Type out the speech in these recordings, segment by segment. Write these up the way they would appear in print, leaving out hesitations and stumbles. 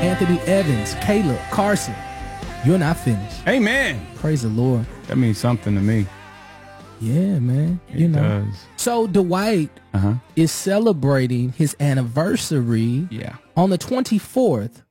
Anthony Evans, Caleb, Carson, you're not finished. Amen. Praise the Lord. That means something to me. Yeah, man. It does. So Dwight is celebrating his anniversary on the 24th.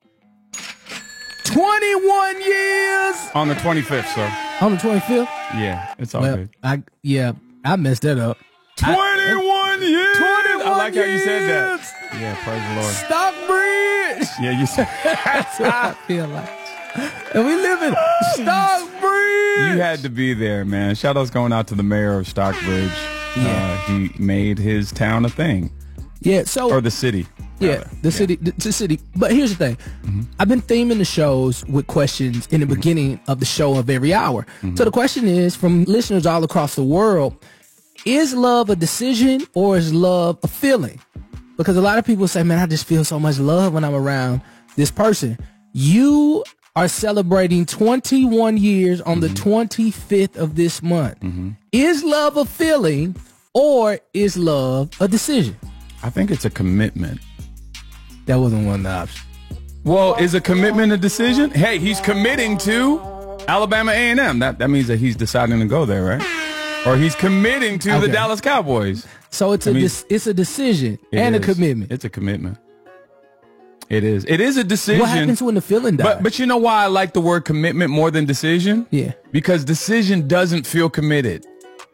21 years! On the 25th, sir. On the 25th? Yeah, it's all good. I messed that up. 21 years! 21 I like how you years. said that. Yeah, praise the Lord. Stockbridge! Yeah, you said That's what I feel like. And we live in Stockbridge! You had to be there, man. Shout outs going out to the mayor of Stockbridge. Yeah. He made his town a thing. Yeah, so... Or the city. Yeah, the city. But here's the thing. I've been theming the shows with questions in the beginning of the show of every hour. So the question is, from listeners all across the world, is love a decision or is love a feeling? Because a lot of people say, man, I just feel so much love when I'm around this person. You are celebrating 21 years on the 25th of this month. Is love a feeling or is love a decision? I think it's a commitment. That wasn't one option. Well, is a commitment a decision? Hey, he's committing to Alabama A&M. That means that he's deciding to go there, right? Or he's committing to the Dallas Cowboys. So it's a decision and a commitment. It's a commitment. It is. It is a decision. What happens when the feeling dies? But you know why I like the word commitment more than decision? Yeah. Because decision doesn't feel committed.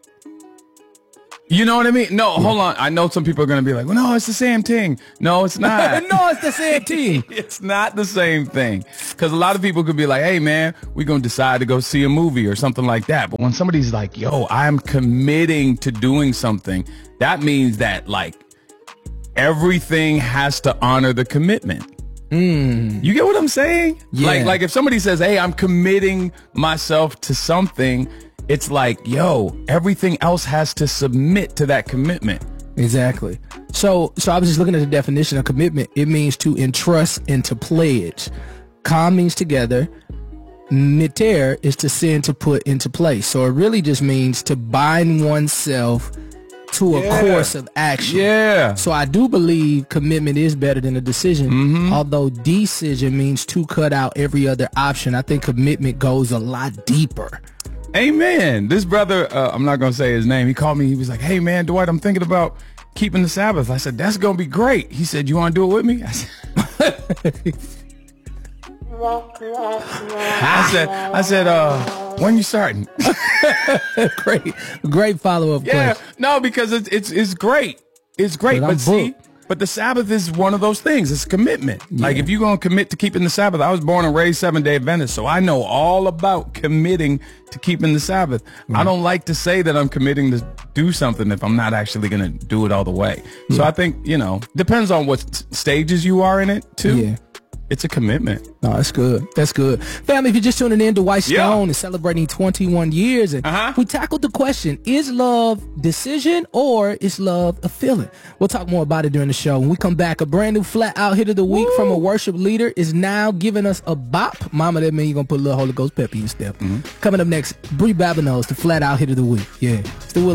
You know what I mean? No, hold on. I know some people are going to be like, well, no, it's the same thing. No, it's not. No, it's the same thing. It's not the same thing. Because a lot of people could be like, hey, man, we're going to decide to go see a movie or something like that. But when somebody's like, yo, I'm committing to doing something, that means that, like, everything has to honor the commitment. You get what I'm saying? Yeah. Like if somebody says, hey, I'm committing myself to something, it's like, yo, everything else has to submit to that commitment. Exactly. So I was just looking at the definition of commitment. It means to entrust and to pledge. Com means together. Meter is to send, to put into place. So it really just means to bind oneself to a course of action. Yeah. So I do believe commitment is better than a decision. Although decision means to cut out every other option. I think commitment goes a lot deeper. Amen. This brother, I'm not going to say his name. He called me. He was like, hey, man, Dwight, I'm thinking about keeping the Sabbath. I said, that's going to be great. He said, you want to do it with me? I said, when you starting? Great follow-up question. No, because it's great. It's great. But see, but the Sabbath is one of those things. It's a commitment. Like if you're going to commit to keeping the Sabbath, I was born and raised Seventh-day Adventist, so I know all about committing to keeping the Sabbath. I don't like to say that I'm committing to do something if I'm not actually going to do it all the way. So I think, depends on what stages you are in it too. Yeah. It's a commitment. No, that's good. That's good. Family, if you're just tuning in, Dwight Stone is celebrating 21 years. And we tackled the question, is love decision or is love a feeling? We'll talk more about it during the show. When we come back, a brand new flat out hit of the week from a worship leader is now giving us a bop. Mama, that means you're going to put a little Holy Ghost pep in your step. Coming up next, Bree Babineaux, the flat out hit of the week. Yeah. Still with